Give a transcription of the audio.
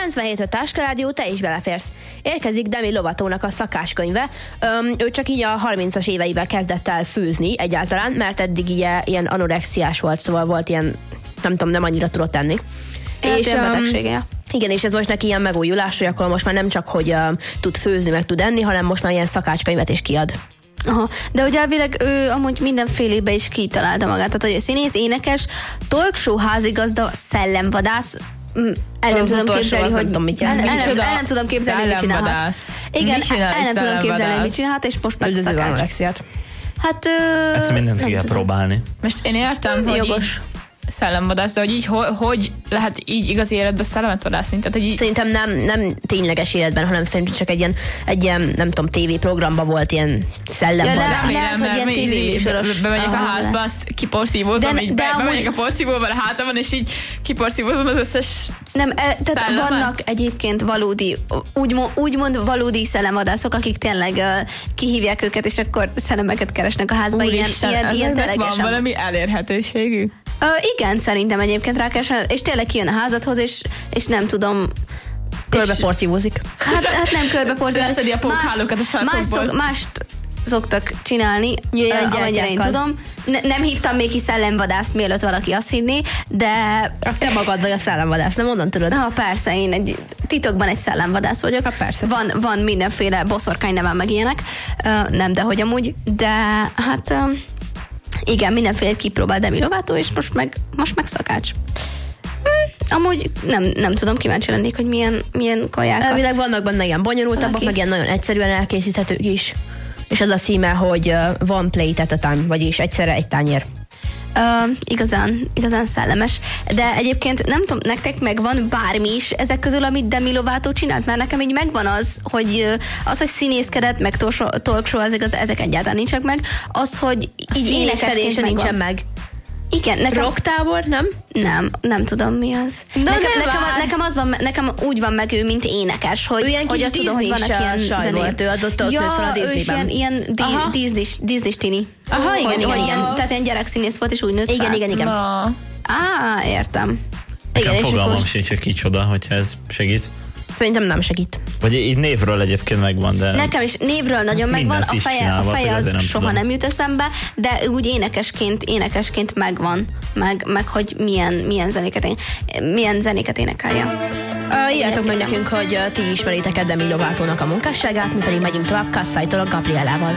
97.5 Táskarádió, te is beleférsz. Érkezik Demi Lovatónak a szakáskönyve. Ő csak így a 30-as éveiben kezdett el főzni egyáltalán, mert eddig ilyen anorexiás volt, szóval volt ilyen, nem tudom, nem annyira tudott enni. És betegsége. Igen, és ez most neki ilyen megújulás, hogy akkor most már nem csak, hogy tud főzni, meg tud enni, hanem most már ilyen szakácskönyvet is kiad. Aha, de ugye elvileg ő amúgy mindenfélébe is kitalálta magát, tehát hogy színész, énekes, talkshow házigazda, szellemvadász, el nem tudom képzelni, hogy nem tudom képzelni, hogy mit csinálhat. Igen, el nem tudom képzelni, hogy mit csinálhat, és most meg szakács. Hát ezt mindent ki kell próbálni. Most én értem, hogy jogos szellemvadász, de hogy így hogy lehet így igazi életben szellemet vadászni? Tehát, hogy így... Szerintem nem tényleges életben, hanem szerintem csak egy ilyen, nem tudom, tévéprogramban volt ilyen szellemvadász. Lehet, hogy ilyen tévéműsoros. Bemegyek a házba, azt kiporszívózom, így bemegyek a porszívóval a hátamon, és így kiporszívózom az összes tehát vannak egyébként valódi, úgymond valódi szellemvadászok, akik tényleg kihívják őket, és akkor szellemeket keresnek a házba. Ilyen ténylegesen. Van valami elérhetőségű? Igen, szerintem egyébként rákeresel, és tényleg kijön a házadhoz, és nem tudom... Körbeporszívózik. Hát nem körbeporszívózik. Leszedi a pókhálókat a sarkokból. Mást szoktak csinálni, amennyire én tudom. Nem hívtam még ki szellemvadászt, mielőtt valaki azt hinné, de... Te magad vagy a szellemvadász, nem onnan tudod? Persze, én titokban egy szellemvadász vagyok. Persze. Van mindenféle boszorkány nevem meg ilyenek. Nem, de hogy amúgy. De hát... Igen, mindenféle kipróbál Demi Lovato, és most meg szakács. Amúgy nem tudom, kíváncsi lennék, hogy milyen kajákat. Elvileg vannak benne ilyen bonyolultabbak, meg ilyen nagyon egyszerűen elkészíthetők is. És az a címe, hogy one plate at a time, vagyis egyszerre egy tányér. Igazán szellemes. De egyébként nem tudom, nektek megvan bármi is ezek közül, amit Demi Lovato csinált? Mert nekem így megvan hogy színészkedett, meg talkshow, ezek egyáltalán nincsenek meg. Az, hogy így énekesként nincsen meg. Igen, nekem... Rocktábor, nem? Nem tudom, mi az. Nekem úgy van meg ő, mint énekes, hogy azt tudom, hogy vannak ilyen zenék. Ő adott ott fel a Disneyben. Ilyen Disney tini. Aha, igen. Tehát ilyen gyerekszínész volt, és úgy nőtt fel. Igen. Értem. Nekem fogalmam sincs, hogy kicsoda, hogyha ez segít. Szerintem nem segít. Vagy így névről egyébként megvan, de... Nekem is névről nagyon megvan, a feje az soha nem jut eszembe, de úgy énekesként megvan, meg hogy milyen zenéket énekelje. Írjátok meg nekünk, hogy ti ismeritek Demi Lovatónak a munkásságát, mi pedig megyünk tovább Kassai-tól a Gabrielával.